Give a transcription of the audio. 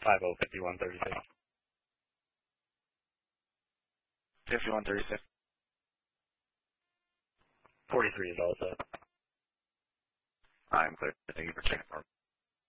505136. 5136. 43 is all set. I'm clear. Thank you for checking for me.